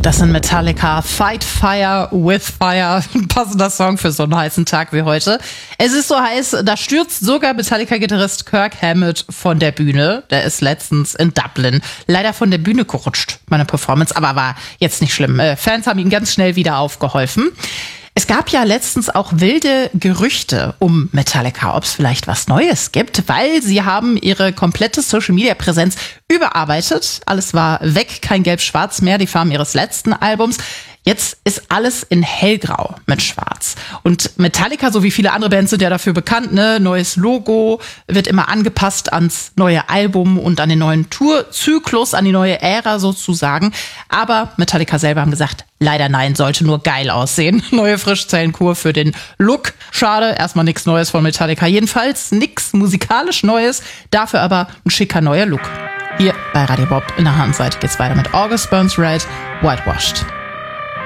Das sind Metallica, Fight Fire with Fire. Ein passender Song für so einen heißen Tag wie heute. Es ist so heiß, da stürzt sogar Metallica-Gitarrist Kirk Hammett von der Bühne. Der ist letztens in Dublin leider von der Bühne gerutscht, meine Performance, aber war jetzt nicht schlimm. Fans haben ihm ganz schnell wieder aufgeholfen. Es gab ja letztens auch wilde Gerüchte um Metallica, ob es vielleicht was Neues gibt, weil sie haben ihre komplette Social-Media-Präsenz überarbeitet. Alles war weg, kein Gelb-Schwarz mehr, die Farben ihres letzten Albums. Jetzt ist alles in hellgrau mit schwarz. Und Metallica, so wie viele andere Bands, sind ja dafür bekannt, ne? Neues Logo, wird immer angepasst ans neue Album und an den neuen Tourzyklus, an die neue Ära sozusagen. Aber Metallica selber haben gesagt, leider nein, sollte nur geil aussehen. Neue Frischzellenkur für den Look. Schade, erstmal nichts Neues von Metallica. Jedenfalls nichts musikalisch Neues, dafür aber ein schicker neuer Look. Hier bei Radio Bob in der Handseite geht's weiter mit August Burns Red, Whitewashed.